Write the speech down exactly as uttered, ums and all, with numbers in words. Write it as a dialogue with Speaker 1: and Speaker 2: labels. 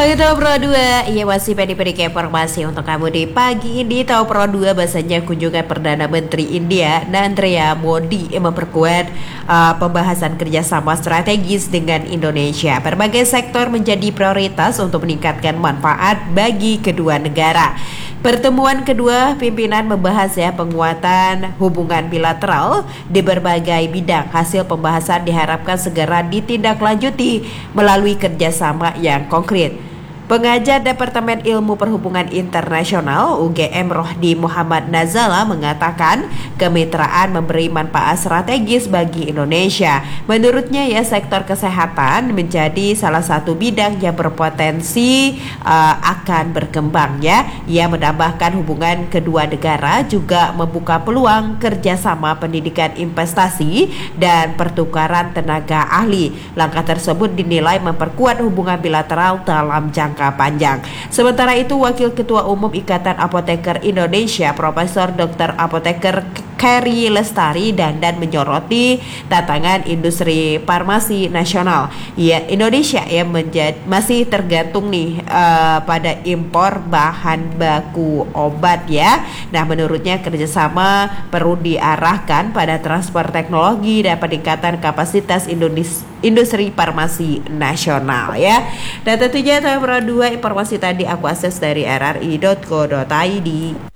Speaker 1: Oke Tahu Pro dua, iya masih pedi-pedi informasi untuk kamu di pagi ini. Tahu Pro dua bahasanya kunjungan Perdana Menteri India Narendra Modi yang memperkuat uh, pembahasan kerjasama strategis dengan Indonesia. Berbagai sektor menjadi prioritas untuk meningkatkan manfaat bagi kedua negara. Pertemuan kedua pimpinan membahas ya penguatan hubungan bilateral di berbagai bidang. Hasil pembahasan diharapkan segera ditindaklanjuti melalui kerjasama yang konkret. Pengajar Departemen Ilmu Perhubungan Internasional U G M Rohdi Muhammad Nazala mengatakan kemitraan memberi manfaat strategis bagi Indonesia. Menurutnya ya sektor kesehatan menjadi salah satu bidang yang berpotensi uh, akan berkembang ya. Ia menambahkan hubungan kedua negara juga membuka peluang kerjasama pendidikan, investasi dan pertukaran tenaga ahli. Langkah tersebut dinilai memperkuat hubungan bilateral dalam jangka panjang. Sementara itu, Wakil Ketua Umum Ikatan Apoteker Indonesia, Profesor Doktor Apoteker Kerry Lestari Dandan menyoroti tantangan industri farmasi nasional. Ya, Indonesia yang menjadi masih tergantung nih uh, pada impor bahan baku obat ya. Nah, menurutnya kerjasama perlu diarahkan pada transfer teknologi dan peningkatan kapasitas Indonesia industri farmasi nasional ya. Dan tentunya Tahu Pro dua informasi tadi aku akses dari r r i dot co dot i d.